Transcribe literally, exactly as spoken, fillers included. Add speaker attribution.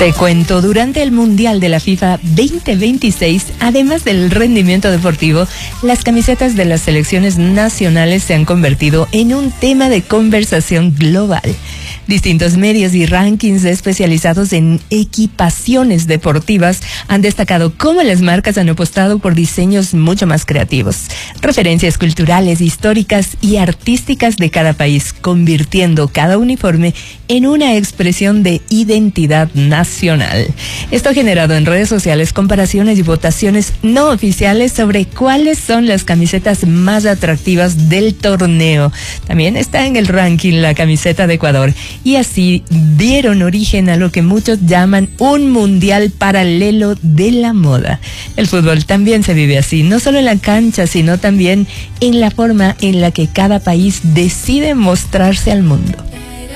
Speaker 1: Te cuento, durante el Mundial de la FIFA veinte veintiséis, además del rendimiento deportivo, las camisetas de las selecciones nacionales se han convertido en un tema de conversación global. Distintos medios y rankings especializados en equipaciones deportivas han destacado cómo las marcas han apostado por diseños mucho más creativos, referencias culturales, históricas y artísticas de cada país, convirtiendo cada uniforme en una expresión de identidad nacional. Esto ha generado en redes sociales comparaciones y votaciones no oficiales sobre cuáles son las camisetas más atractivas del torneo. También está en el ranking la camiseta de Ecuador. Y así dieron origen a lo que muchos llaman un mundial paralelo de la moda. El fútbol también se vive así, no solo en la cancha, sino también en la forma en la que cada país decide mostrarse al mundo.